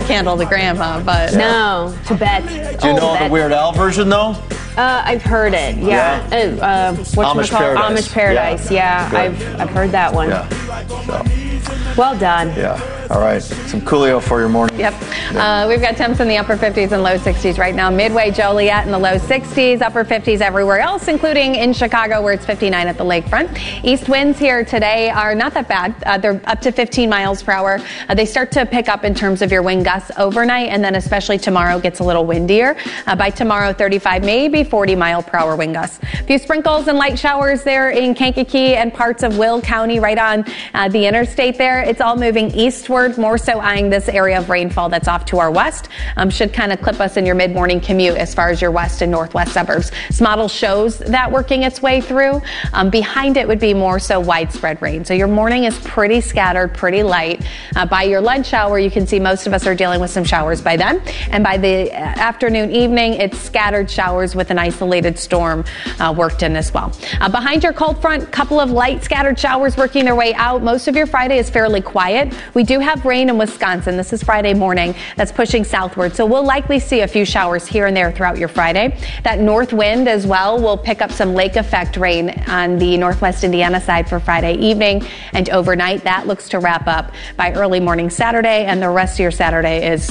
Candle to Grandma, but... No, Tibet. Do you know the Weird Al version, though? I've heard it, yeah. Amish Paradise. Amish Paradise, yeah. I've heard that one. Yeah. So. Well done. Yeah. All right. Some Coolio for your morning. Yep. We've got temps in the upper 50s and low 60s right now. Midway, Joliet in the low 60s, upper 50s everywhere else, including in Chicago where it's 59 at the lakefront. East winds here today are not that bad. They're up to 15 miles per hour. They start to pick up in terms of your wind gusts overnight, and then especially tomorrow gets a little windier. By tomorrow, 35, maybe 40 mile per hour wind gusts. A few sprinkles and light showers there in Kankakee and parts of Will County right on the interstate there. It's all moving eastward, more so eyeing this area of rainfall that's off to our west. Should kind of clip us in your mid-morning commute as far as your west and northwest suburbs. This model shows that working its way through. Behind it would be more so widespread rain. So your morning is pretty scattered, pretty light. By your lunch hour, you can see most of us are dealing with some showers by then. And by the afternoon, evening, it's scattered showers with an isolated storm worked in as well. Behind your cold front, couple of light scattered showers working their way out. Most of your Friday is fairly quiet. We do have rain in Wisconsin. This is Friday morning. That's pushing southward. So we'll likely see a few showers here and there throughout your Friday. That north wind as well will pick up some lake effect rain on the northwest Indiana side for Friday evening and overnight. That looks to wrap up by early morning Saturday, and the rest of your Saturday is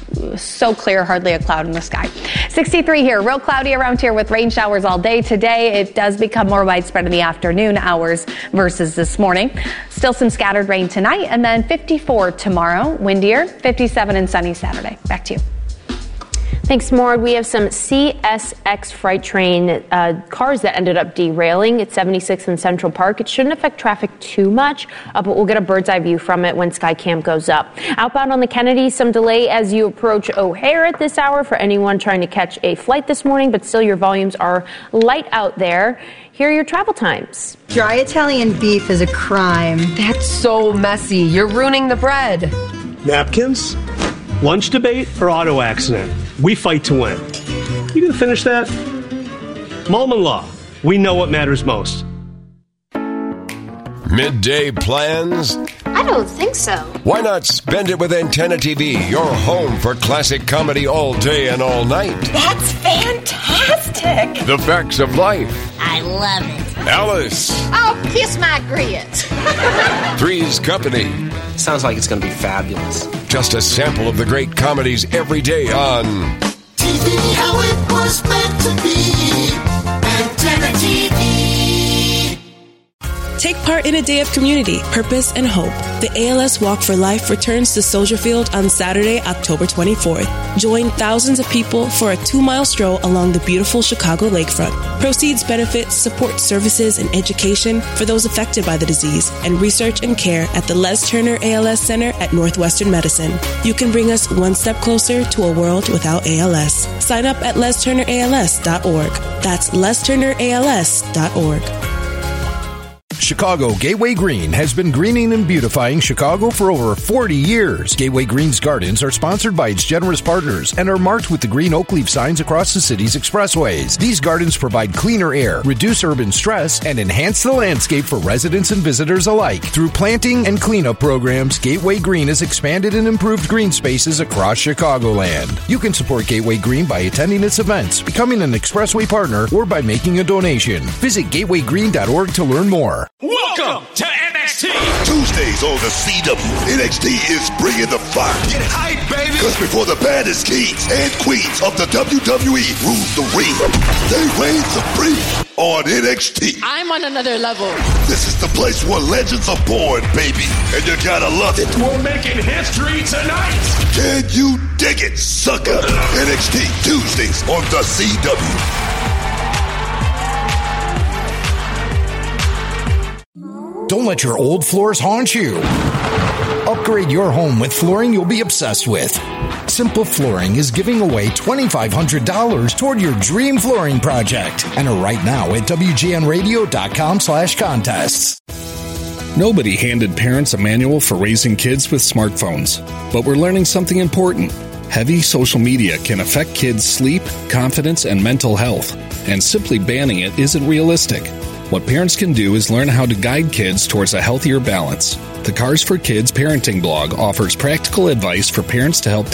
so clear, hardly a cloud in the sky. 63 here, real cloudy around here with rain showers all day today. It does become more widespread in the afternoon hours versus this morning. Still some scattered rain tonight, and then 54 tomorrow, windier, 57 and sunny Saturday. Back to you. Thanks, Maud. We have some CSX freight train cars that ended up derailing at 76th and Central Park. It shouldn't affect traffic too much, but we'll get a bird's eye view from it when Skycam goes up. Outbound on the Kennedy, some delay as you approach O'Hare at this hour for anyone trying to catch a flight this morning, but still your volumes are light out there. Here are your travel times. Dry Italian beef is a crime. That's so messy. You're ruining the bread. Napkins? Lunch debate or auto accident? We fight to win. You gonna finish that? Mulman Law. We know what matters most. Midday plans? I don't think so. Why not spend it with Antenna TV, your home for classic comedy all day and all night? That's fantastic. The Facts of Life. I love it. Alice. Oh, kiss my grits. Three's Company. Sounds like it's going to be fabulous. Just a sample of the great comedies every day on TV, how it was meant to be. Antenna TV. Take part in a day of community, purpose, and hope. The ALS Walk for Life returns to Soldier Field on Saturday, October 24th. Join thousands of people for a 2-mile stroll along the beautiful Chicago lakefront. Proceeds benefit support services and education for those affected by the disease and research and care at the Les Turner ALS Center at Northwestern Medicine. You can bring us one step closer to a world without ALS. Sign up at lesturnерals.org. That's lesturnerals.org. Chicago Gateway Green has been greening and beautifying Chicago for over 40 years. Gateway Green's gardens are sponsored by its generous partners and are marked with the green oak leaf signs across the city's expressways. These gardens provide cleaner air, reduce urban stress, and enhance the landscape for residents and visitors alike. Through planting and cleanup programs, Gateway Green has expanded and improved green spaces across Chicagoland. You can support Gateway Green by attending its events, becoming an expressway partner, or by making a donation. Visit gatewaygreen.org to learn more. Welcome to NXT. Tuesdays on the CW, NXT is bringing the fire. Get hype, baby. Because before the baddest kings and queens of the WWE rule the ring, they reign supreme on NXT. I'm on another level. This is the place where legends are born, baby. And you gotta love it. We're making history tonight. Can you dig it, sucker? NXT Tuesdays on the CW. Don't let your old floors haunt you. Upgrade your home with flooring you'll be obsessed with. Simple Flooring is giving away $2,500 toward your dream flooring project. Enter right now at WGNradio.com/contests. Nobody handed parents a manual for raising kids with smartphones, but we're learning something important. Heavy social media can affect kids' sleep, confidence, and mental health, and simply banning it isn't realistic. What parents can do is learn how to guide kids towards a healthier balance. The Cars for Kids parenting blog offers practical advice for parents to help